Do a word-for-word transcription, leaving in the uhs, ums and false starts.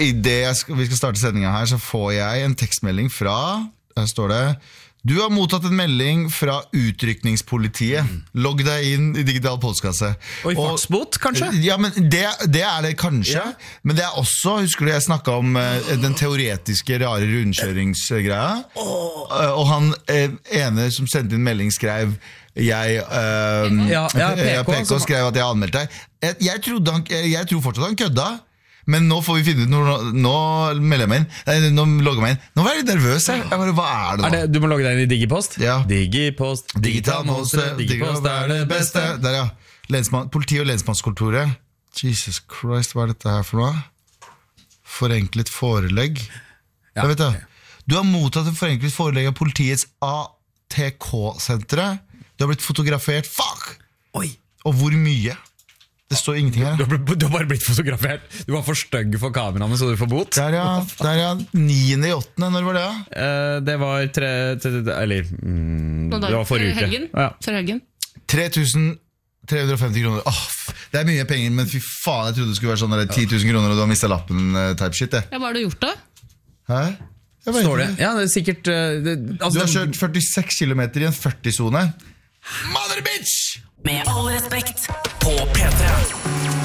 I det jeg skal, vi skal starte sendingen her, så får jeg en tekstmelding fra, her står det, du har mottatt en melding fra utrykningspolitiet. Mm. Logg deg inn I digital postkasse. Og I fartsbot, kanskje? Ja, men det, det er det kanskje. Ja. Men det er også, husker du jeg snakket om uh, den teoretiske rare rundkjøringsgreia? Oh. Uh, og han uh, ene som sendte inn melding skrev, jeg, uh, ja, ja, P K, P K skrev at jeg anmeldte deg. Jeg, jeg, trodde han, jeg tror fortsatt han kødda. Men nå får vi finne ut, nå, nå melder jeg meg inn Nei, nå logger jeg meg inn Nå var jeg litt nervøs jeg, jeg bare, hva er det da? Er det, du må logge deg inn I Digipost? Ja Digipost, digital monster, Digipost er det beste Der ja, Lensmann, politi- og lensmannskontoret Jesus Christ, hva er dette her for noe? Forenklet forelegg ja. Jeg vet det Du har mottatt en forenklet forelegg av politiets A T K-senteret Du har blitt fotografert, fuck Oi. Og hvor mye? Det står ingenting her. Du, du, du har bare blitt fotografert. Du var for støgg for kameraene, så du får bot. Der ja, der ja. niende i åttende, når var det? Uh, det var tre... tre eller... Mm, det var forrige uke. Helgen. Ja. For helgen. tre tusen tre hundre og femti kroner. Åh, det er mye penger, men fy faen, jeg trodde det skulle være sånn ti tusen kroner, og du har mistet lappen type shit, det. Ja, hva har du gjort da? Hæ? Står det? Ja, det er sikkert... Uh, det, altså, du har kjørt førtiseks kilometer I en førti-zone. Mother bitch! Med all respekt på P tre.